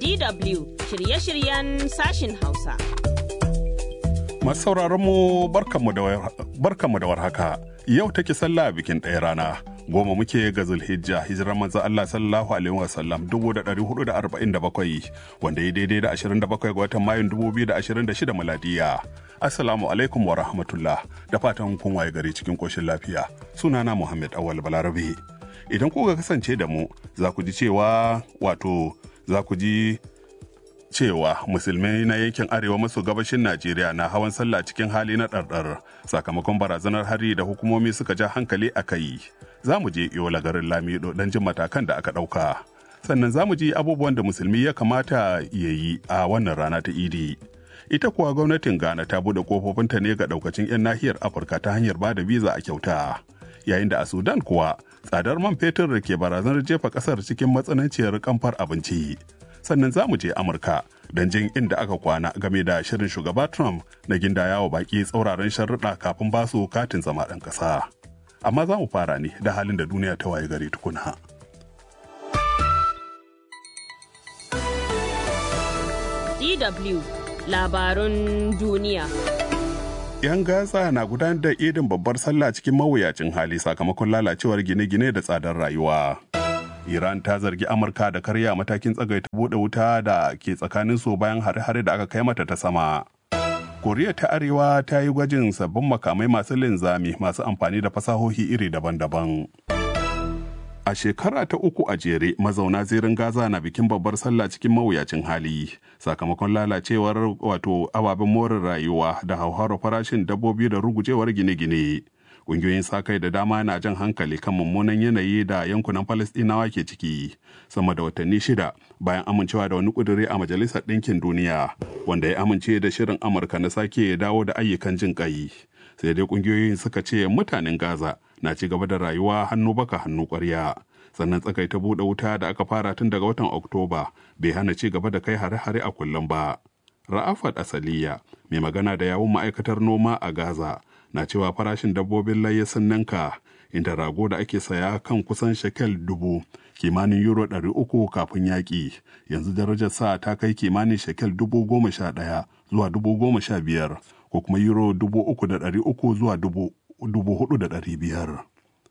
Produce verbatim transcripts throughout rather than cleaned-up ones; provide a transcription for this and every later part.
D W shirye-shiryen sashin Hausa. Masu sauraron mu barkanmu da warhaka. Yau take sallah bikin ɗaya rana. Goma muke ga Zulhijja, hijirar manzo Allah sallallahu alaihi wasallam dubu da ɗari hudu da arba'in da bakwai, wanda ya daidai da ashirin da bakwai ga watan Mayun dubu biyu da ashirin da shida miladiya. Assalamu alaikum wa rahmatullah, da fatan kun waye gari cikin koshin lafiya. Sunana Muhammad Awal Balarabe. Idan kuka kasance da mu, za ku ji cewa wato za ku ji cewa musulmai na yankin arewa maso gabashin Najeriya na hawan sallah cikin hali na ɗarɗar sakamakon barazanar hari da hukumomi suka ja hankali a kai. Za mu je Yola garin Lamido don jin matakan da aka ɗauka. Sannan za mu ji abubuwan da musulmi ya kamata ya yi a wannan rana ta Idi. Ita kuwa gwamnatin Ghana ta buɗe kofofinta ne ga ɗaukacin 'yan nahiyar Afirka ta hanyar ba da biza a kyauta. Yayin da a Sudan kuwa tsadar man fetur da ke barazanar jefa ƙasar cikin matsananciyar kamfar abinci. Sannan za mu je Amurka don jin inda aka kwana game da shirin shugaba Trump na gindaya wa baki tsauraran sharuɗa kafin ba su katin zama ɗan ƙasa. Amma za mu fara ne da halin da duniya ta waye gari tukuna. D W labarun duniya. 'Yan Gaza na gudanar da idin babbar sallah cikin mawuyacin hali sakamakon lalacewar gine-gine da tsadar rayuwa. Iran ta zargi Amurka da karya matakin tsagaita buɗe wuta da ke tsakanin su bayan hare-hare da aka kai mata ta sama. Koriya ta Arewa ta yi gwajin sabbin makamai masu linzami masu amfani da fasahohi iri daban-daban. A shekara ta uku a jere, mazauna zirin Gaza na bikin babbar sallah cikin mawuyacin hali sakamakon lalacewar wato ababen more rayuwa da hauhawar farashin dabbobi da rugujewar gine-gine. Ƙungiyoyin sa-kai da dama na jan hankali kan mummunan yanayi da yankunan Falasɗinawa ke ciki sama da watanni shida bayan amincewa da wani ƙuduri a Majalisar Ɗinkin Duniya wanda ya amince da shirin Amurka na sake dawo da ayyukan jin ƙai. Sai dai ƙungiyoyin suka ce mutanen Gaza na ci gaba da rayuwa hannu baka hannu ƙwarya. Sannan tsakaita buɗe wuta da aka fara tun daga watan Oktoba bai hana ci gaba da kai hare-hare a kullum ba. Ra'afat Asaliya, mai magana da yawun ma'aikatar noma a Gaza, na cewa farashin dabbobin layya sun ninka, inda rago da ake saya kan kusan shekel dubu kimanin euro ɗari uku kafin yaƙi, yanzu darajar sa ta kai kimanin shekel dubu goma sha ɗaya zuwa dubu goma sha biyar ko kuma euro dubu uku da ɗari uku zuwa dubu hudu da ɗari biyar.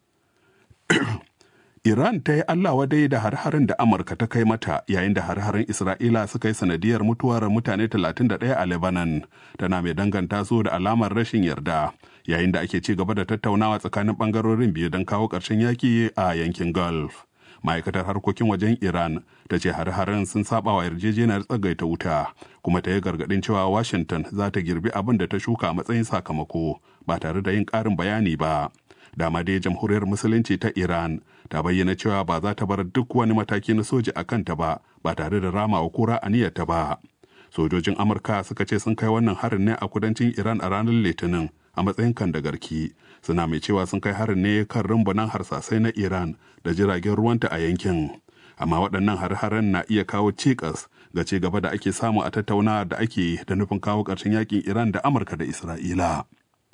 Iran ta yi Allah wadai da har-harin da Amurka ta kai mata yayin da har-harin Isra'ila suka yi sanadiyar mutuwar mutane talatin da ɗaya a Lebanon, tana mai danganta su da alamar rashin yarda yayin da ake ci gaba da tattaunawa tsakanin ɓangarorin biyu don kawo ƙarshen yaƙi a yankin Gulf. Ma'aikatar harkokin wajen Iran ta ce har-harin sun saba wa yarjejeniyar tsagaita wuta, kuma ta yi gargaɗin cewa Washington za ta girbi abin da ta shuka a matsayin sakamako ba tare da yin ƙarin bayani ba. Dama dai jamhuriyar musulunci ta Iran ta bayyana cewa ba za ta bar duk wani mataki na soji a kanta ba ba tare da rama wa kura aniyarta ba. Sojojin Amurka suka ce sun kai wannan harin ne a kudancin Iran a ranar Litinin a matsayin kandagarki, suna mai cewa sun kai harin ne kan rumbunan harsasai na Iran da jiragen ruwanta a yankin. Amma waɗannan har-haren na iya kawo cikas ga ci gaba da ake samu a tattaunawa da ake da nufin kawo ƙarshen yakin Iran da Amurka da Isra'ila.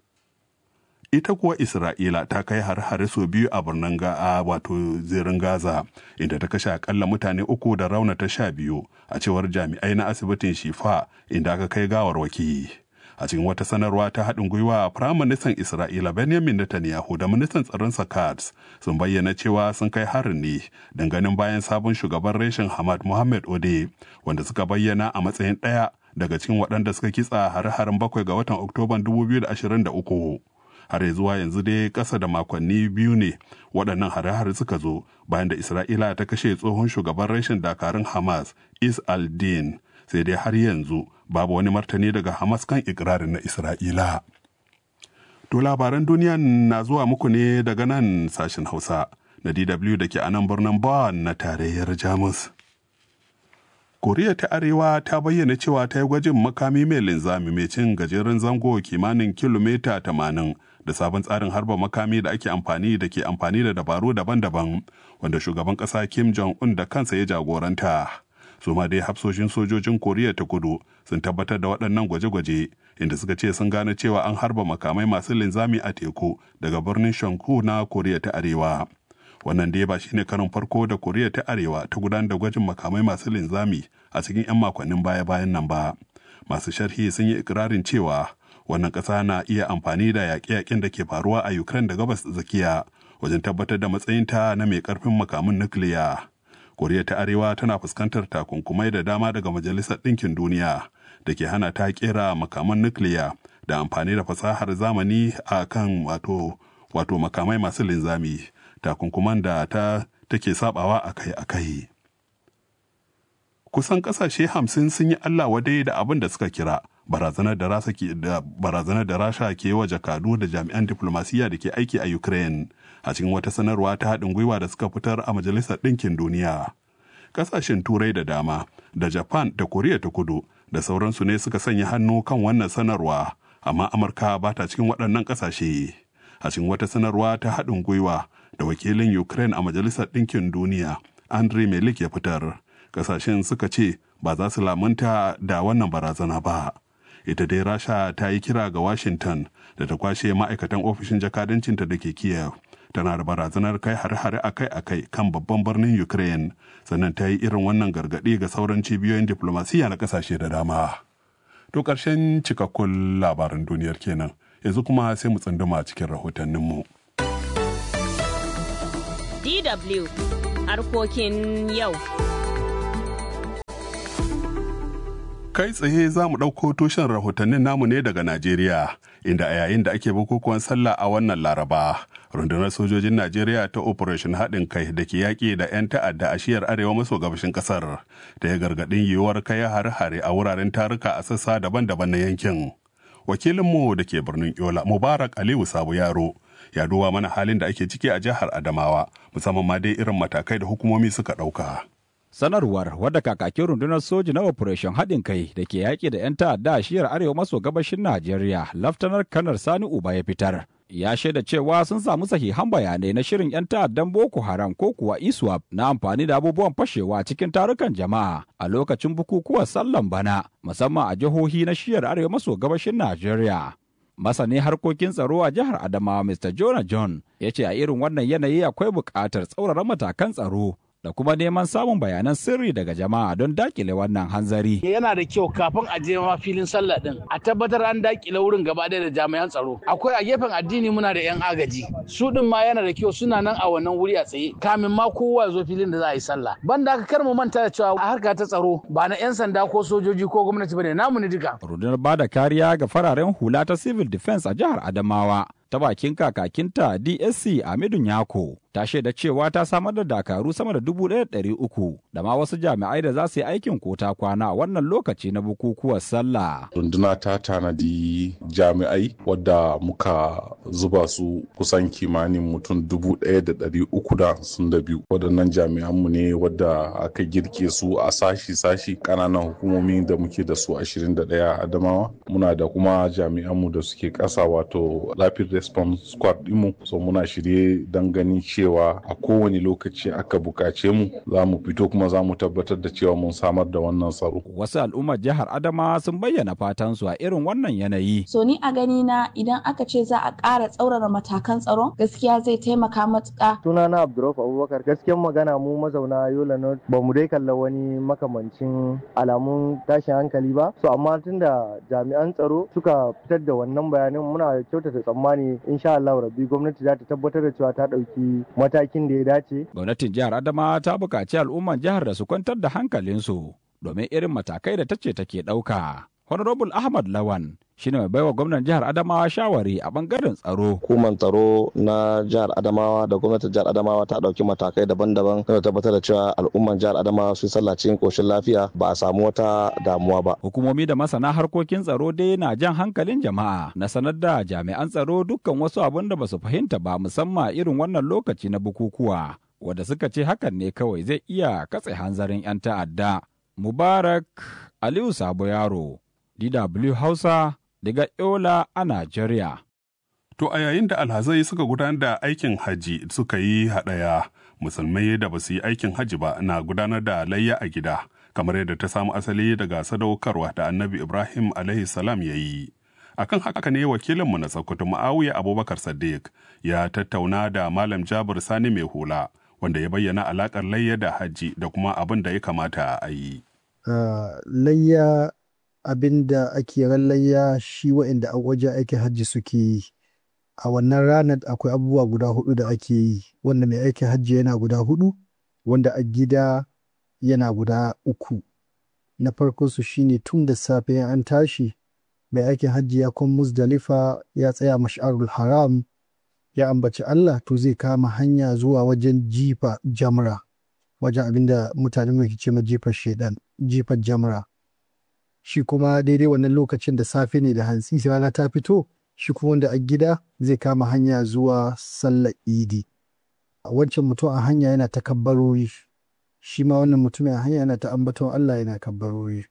Ita kuwa Isra'ila ta kai har-hare sau biyu a birnin Ga'a wato zirin Gaza, inda ta kashe akalla mutane uku da raunata sha biyu a cewar jami'ai na asibitin Shifa inda aka kai gawarwaki. A cikin wata sanarwa ta haɗin gwiwa, Firaministan Isra'ila Benjamin Netanyahu da Ministan Tsaron Katz sun bayyana cewa sun kai harin ne don ganin bayan sabon shugaban reshen Hamad Mohammed Ode, wanda suka bayyana a matsayin ɗaya daga cikin waɗanda suka kitsa hare-haren bakwai ga watan Oktoban dubu biyu da ashirin da uku. Har zuwa yanzu dai ƙasa da makonni biyu ne waɗannan hare-hare suka zo bayan da Isra'ila ta kashe tsohon shugaban rashin dakarun Hamas Is al-Din, sai dai har yanzu babu wani martani daga Hamas kan ikirarin na Isra'ila. To labaran duniya na zuwa muku ne daga nan sashen Hausa na D W da ke a nan birnin Bonn na tarayyar Jamus. Koriya ta Arewa ta bayyana cewa ta yi gwajin makami mai linzami mai cin gajeren zango kimanin kilomita tamanin da sabon tsarin harba makami da ake amfani da ke amfani da dabaru daban-daban wanda shugaban ƙasa Kim Jong-un da kansa ya jagoranta. Su ma dai hafsoshin sojojin Koriya ta Kudu sun tabbatar da waɗannan gwaje-gwaje inda suka ce sun gane cewa an harba makamai masu linzami a teku daga birnin Shanku na Koriya ta Arewa. Wannan dai ba shine karin farko da Koriya ta Arewa ta gudanar da gwajin makamai masu linzami a cikin 'yan makonnin baya-bayan nan ba. Masu sharhi sun yi ikirarin cewa wannan ƙasa na iya amfani da yaƙe-yaƙen da ke faruwa a Ukraine da gabas tsakiya wajen tabbatar da matsayinta na mai ƙarfin makamin nukiliya. Koriya ta Arewa tana fuskantar takunkumai da dama daga Majalisar Ɗinkin Duniya da ke hana ta ƙera makaman nukiliya da amfani da fasahar zamani a kan wato, wato makamai masu linzami, takunkuman da ta take sabawa akai-akai. Kusan ƙasashe hamsin sun yi Allah wadai da abin da suka kira barazanar da rasha ke wa jakadu da jami'an diflomasiyya da ke aiki a Ukraine a cikin wata sanarwa ta haɗin gwiwa da suka fitar a Majalisar Ɗinkin Duniya. Ƙasashen Turai da dama da Japan da Koriya ta Kudu da sauransu ne suka sanya hannu kan wannan sanarwa, amma Amurka ba ta cikin waɗannan ƙasashe. A cikin wata sanarwa ta haɗin gwiwa da wakilin Ukraine a Majalisar Ɗinkin Duniya, Andriy Melik ya fitar, ƙasashen suka ce ba za su lamunta da wannan barazana ba. Ita dai Rasha ta yi kira ga Washington da ta kwashe ma'aikatan ofishin jakadancinta da ke Kiev. Tana da barazanar kai hare-hare akai-akai kan babban birnin Ukraine, sannan ta yi irin wannan gargaɗi ga sauran cibiyoyin diflomasiyya na ƙasashe da dama. To ƙarshen cikakkun labaran duniyar kenan, yanzu kuma sai mu tsunduma cikin rahotanninmu. D W harkokin yau. Kai tsaye za mu ɗauko tushen rahotannin namu ne daga Najeriya, inda a yayin da ake bukukuwan sallah a wannan Laraba, rundunar sojojin Najeriya ta Operation Haɗin Kai da ke yaƙi da 'yan ta'adda a shiyar arewa maso gabashin ƙasar, da ya gargaɗin yiwuwar kai hare-hare a wuraren taruka a sassa daban-daban na yankin. Wakilinmu da ke birnin Yola, Mubarak Aliyu Sabo Yaro, ya duba mana halin da ake ciki a jihar Adamawa, musamman ma dai irin matakai da hukumomi suka ɗauka. Sanarwar wadda kakakin rundunar soji na Operation Haɗin Kai da ke yaƙi da 'yan ta'adda a shiyar arewa maso gabashin Najeriya, Laftanar Kanar Sani Uba ya fitar. Ya shaida cewa sun samu sahihan bayanai na shirin 'yan ta'addan Boko Haram ko kuwa ISWAP na amfani da abubuwan fashewa cikin tarukan jama'a a lokacin bukukuwan sallan bana, musamman a jihohi na shiyar arewa maso gabashin Najeriya. Masani harkokin tsaro a jihar Adamawa Mister Jonah John ya ce a irin wannan yanayi akwai buƙatar tsaurara matakan tsaro da kuma neman samun bayanan sirri daga jama'a don dakile wannan hanzari. Yana da kyau kafin a je ma filin sallah din a tabbatar an dakile wurin gaba da jami'an tsaro. Akwai a gefen addini muna da 'yan agaji. Su din ma yana da kyau suna nan a wannan wuri a tsaye kamin ma kowa zo filin da za a yi sallah. Banda haka kar mu manta da cewa a harka ta tsaro ba na 'yan sanda ko sojoji ko gwamnati bane, namu ne duka. Rundunar bada kariya ga fararen hula ta Civil Defense a jihar Adamawa ta bakin kakakinta D S C Amidu Nyako ta shaida cewa ta samar da dakaru sama da dubu ɗaya da ɗari uku da ma wasu jami'ai da za su yi aikin kota kwana a wannan lokaci na bukukuwar sallah. Runduna ta tanadi jami'ai wadda muka zuba su kusan kimanin mutum dubu ɗaya da ɗari uku da hamsin da biyu. Waɗannan jami'anmu ne wadda aka girke su a sashi-sashi ƙananan hukumomi da muke da su ashirin da ɗaya a Adamawa. Muna da kuma jami'anmu da suke ƙasa wato Rapid Response Squad ɗinmu. So muna shirye don ganin cewa a kowane lokaci aka bukace mu za mu fito kuma za mu tabbatar da cewa mun samar da wannan tsaro. Wasu al'ummar jihar Adamawa sun bayyana fatansu a irin wannan yanayi. So ni a gani na idan aka ce za a ƙara tsaurara matakan tsaron gaskiya zai taimaka matuƙa. Sunana Abdurrauf Abubakar, gaskiyar magana mu mazauna Yola North ba mu dai kalla wani makamancin alamun tashin hankali ba. So amma tunda jami'an tsaro suka fitar da wannan bayanin muna kyautata tsammani insha Allah rabbi gwamnati za ta tabbatar da cewa ta ɗauki matakin da ya dace. Gwamnatin jihar Adamawa ta buƙaci al'umman jihar da su kwantar da hankalinsu domin irin matakai da ta ce take ɗauka. Honorable Ahmad Lawan shine mai baiwa gwamnan jihar Adamawa shawari a bangaren tsaro. Hukumar tsaro na jihar Adamawa da gwamnatin jihar Adamawa ta ɗauki matakai daban-daban don tabbatar da cewa al'umman jihar Adamawa su sallah cikin koshin lafiya ba a samu wata damuwa ba. Hukumomi da masana harkokin tsaro dai na jan hankalin jama'a na sanar da jami'an tsaro dukkan wasu abin da ba su fahimta ba, musamman irin wannan lokaci na bukukuwa, wanda suka ce hakan ne kawai zai iya katse hanzarin 'yan ta'adda. Mubarak Aliyu Sabo Yaro, D W Hausa, daga Yola a Najeriya. To a yayin da alhazai suka gudanar da aikin haji suka yi haɗaya, musulmai da ba su yi aikin haji ba na gudanar da layya a gida, kamar yadda ta samu asali daga sadaukarwa da Annabi Ibrahim alaihi salam ya yi. Akan haka ne wakilinmu na Sokoto Ma'awiya Abubakar Sadiq ya tattauna da Malam Jabir Sani mai hula wanda ya bayyana alakar layya da hajji da kuma abin da ya kamata a yi. Uh, layya abin da ake ran layya shi wa'inda a wajen aikin hajji suke yi. A wannan ranar akwai abubuwa guda hudu da ake yi, wanda mai aikin hajji yana guda hudu, wanda a gida yana guda uku. Na farko su shine tun da safe an tashi mai aikin hajji ya kun Muzdalifa ya tsaya mash'arul haram ya ambaci Allah, to zai kama hanya zuwa wajen jifa jamra, wajen abinda mutane mai ce ma jifar shedan, jifar jamra. Shi kuma daidai wannan lokacin da safe ne da hantsi sai rana ta fito, shi kuma wanda a gida zai kama hanya zuwa sallar idi. A wancan mutum a hanya yana ta kabbarori, shi ma wannan mutum a hanya yana ta ambaton Allah yana kabbarori.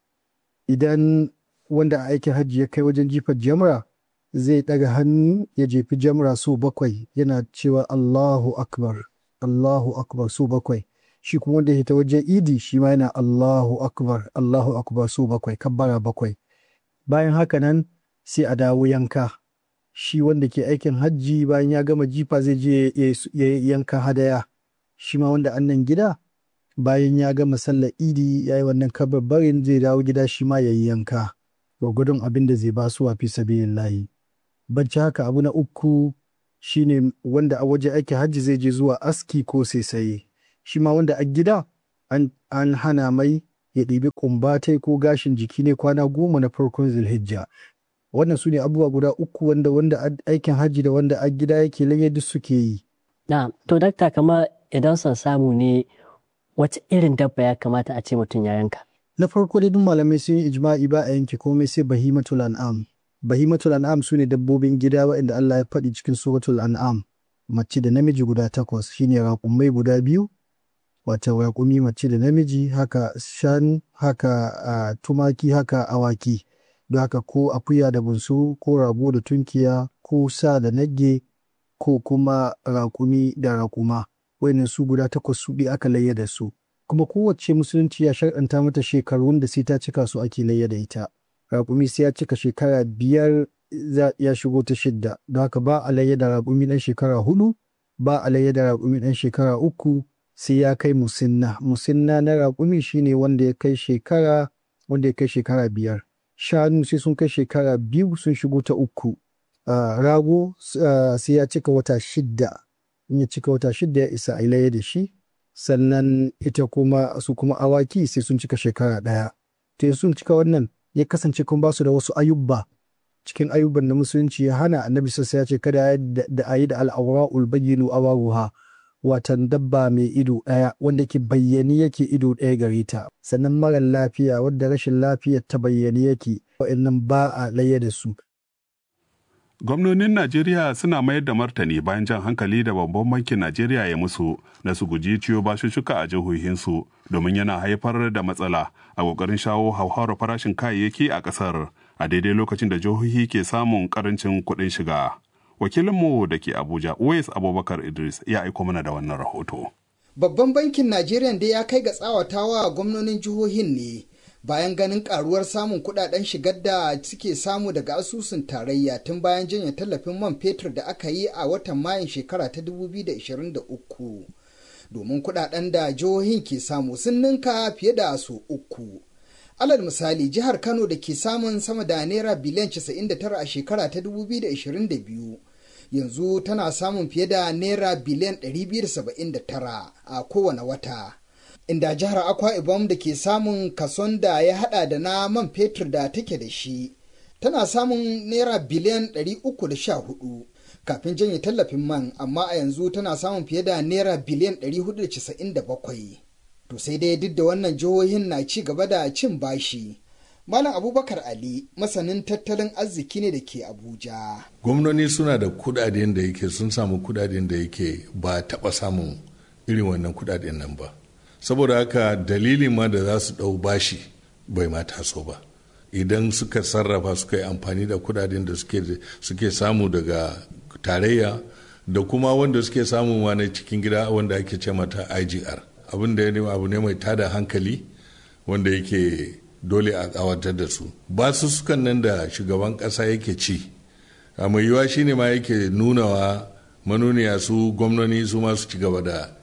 Idan wanda a aikin hajji ya kai wajen jifar jamra, zai ɗaga hannu ya jefi jamra so bakwai yana cewa Allahu Akbar, Allahu Akbar so bakwai. Shi kuma wanda ya ta wajen idi shi ma yana Allahu Akbar, Allahu Akbar so bakwai, kabbara bakwai. Bayan haka nan sai a dawo yanka. Shi wanda ke aikin hajji bayan ya gama jifa zai je ya yanka hadaya. Shi ma wanda annan gida bayan ya gama sallar idi ya yi wannan kabarbarin zai dawo gida shi ma ya yi yanka. Gwagwadon abin da zai ba su wa fi sabilillahi. Bacci haka abu na uku shine wanda a waje aikin hajji zai je zuwa aski ko saisaye. Shi ma wanda a gida an, an hana mai ya ɗibi kumbatai ko gashin jiki ne kwana goma na farkon Zulhijja. Wannan su ne abubuwa guda uku wanda wanda aikin hajji da wanda a gida yake laye duk suke yi. Na, to dakta kamar idan son samu ne wace irin dabba ya kamata a ce mutum ya yanka? Na farko dai duk malamai sun yi ijma'i ba a yanke komai sai bahimatul an'am. Bahimatul an'am su ne dabbobin gida waɗanda Allah ya faɗi cikin suratul an'am. Mace da namiji guda takwas shine raƙumai guda biyu, wata raƙumi mace da namiji, haka shanu, haka uh, tumaki, haka awaki. Don haka ko akuya da bunsuru, ko rago da tunkiya, ko sa da nagge, ko kuma raƙumi da raƙuma. Wayannan su guda takwas su ɗi aka layya da su. Kuma kowace musulunci ya shar'anta mata shekarun da sai ta cika su ake layya da ita. Raƙumi sai ya cika shekara biyar ya shigo ta shidda. Don haka ba a layya da raƙumi ɗan shekara hudu, ba a layya da raƙumi ɗan shekara uku, sai ya kai musinna. Musinna na raƙumi shine wanda ya kai shekara wanda ya kai shekara biyar. Shanu sai sun kai shekara biyu sun shigo ta uku. Uh, rago uh, sai ya cika wata shidda. In ya cika wata shidda ya isa a layya da shi. Sannan ita kuma su kuma awaki sai sun cika shekara ɗaya. To sun cika wannan ya kasance kun ba su da wasu ayubba. Cikin ayubban da musulunci ya hana, annabi sassa ya ce kada da a yi da al'aura'ul bayyinu awaruha, watan dabba mai ido ɗaya wanda ke bayyani yake ido ɗaya gare ta. Sannan mara lafiya wadda rashin lafiyar ta bayyani yake, wa'annan ba a layya da su. Gwamnonin Najeriya suna mayar da martani bayan jan hankali da babban bankin Najeriya ya musu na su guji ciyo bashushuka a jihohinsu domin yana haifar da matsala a ƙoƙarin shawo hauhawar farashin kayayyaki a ƙasar a daidai lokacin da jihohi ke samun ƙarancin kuɗin shiga. Wakilinmu da ke Abuja, Uwais Abubakar Idris, ya aiko mana da wannan rahoto. Babban bankin Najeriya da ya kai ga tsawatawa gwamnonin jihohin ne bayan ganin karuwar samun kudaden shigar da suke samu daga asusun tarayya tun bayan janye tallafin man fetur da aka yi a watan mayun shekara ta dubu biyu da ishirin da uku. Domin kudaden da jihohin ke samu sun ninka fiye da su uku. Alal misali, jihar Kano da ke samun sama da naira biliyan casa'in da tara a shekara ta dubu biyu da ishirin da biyu. Yanzu tana samun fiye da naira biliyan ɗari biyu da saba'in da tara a kowane wata. Inda jihar Akwa Ibom da ke samun kason da ya hada da na man fetur da take da shi, tana samun naira biliyan ɗari uku da sha hudu kafin janye tallafin man, amma a yanzu tana samun fiye da naira biliyan ɗari hudu da casa'in da bakwai. To sai dai duk da wannan jihohin na ci gaba da cin bashi. Malam Abubakar Ali masanin tattalin arziki ne da ke Abuja. Gwamnoni suna da kudaden da yake sun samu kudaden da yake ba taɓa samun irin wannan kudaden nan ba. Saboda haka dalilin ma da za su ɗau bashi bai ma taso ba. Idan suka sarrafa suka yi amfani da kudaden da suke, suke samu daga tarayya da kuma wanda suke samu ma na cikin gida wanda ake ce mata I G R. Abin da ya abu ne mai tada hankali wanda yake dole a kawatar da su. Basu sukan nan da shugaban ƙasa yake ci. A mai yiwa shi ne ma yake nunawa manoniya su gwamnoni su ma su ci gaba da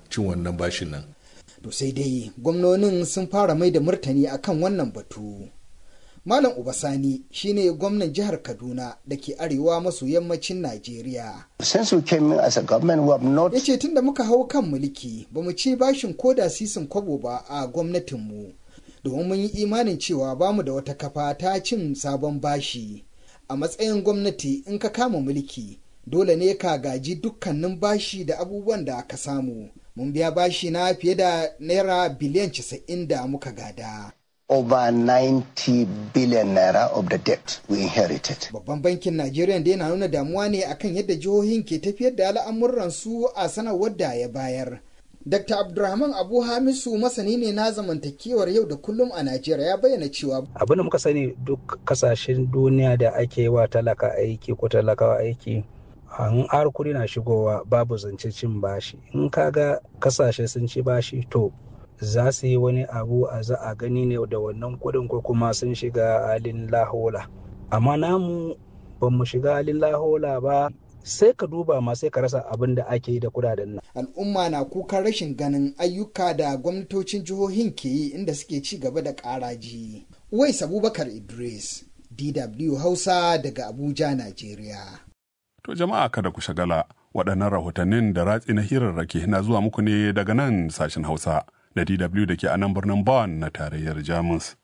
cin wannan bashin nan. To sai dai gwamnonin sun fara mai da martani akan wannan batu. Malam Ubasani shine gwamnan jihar Kaduna da ke arewa maso yammacin Najeriya. Since we came in as a government, we have not... Ya ce tun da muka hau kan mulki ba mu ci bashin koda sisin kwabo ba a gwamnatinmu. Domin mun yi imanin cewa ba mu da wata kafa ta cin sabon bashi. A matsayin gwamnati in ka kama mulki, dole ne ka gaji dukkanin bashi da abubuwan da ka samu. Mun biya bashi na fiye da naira biliyan casa'in da muka gada. Over ninety billion naira of the debt we inherited. Babban bankin Najeriya da yana nuna damuwa ne akan yadda jihohin ke tafiyar da al'amuran su a sanarwar da ya bayar. Dokta Abdulrahman Abu Hamisu masani ne na zamantakewar yau da kullum a Najeriya ya bayyana cewa abin da muka sani duk kasashen duniya da ake wa talaka aiki ko talakawa aiki an har kudi na shigowa babu zance cin bashi. In kaga kasashe sun ci bashi to za su yi wani abu a za a gani ne da wannan kudin ko kuma sun shiga halin lahola. Amma namu ba mu shiga halin lahola ba, sai ka duba ma sai ka rasa abin da ake yi da kudaden nan. Al'umma na kukan rashin ganin ayyuka da gwamnatocin jihohin ke yi inda suke ci gaba da ƙaraji. Uwais Abubakar Idris, D W Hausa daga Abuja, Najeriya. To jama'a kada ku shagala, waɗannan rahotannin da ratsi na hirarraki na zuwa muku ne daga nan sashen Hausa na D W da ke a nan birnin Bonn na tarayyar Jamus.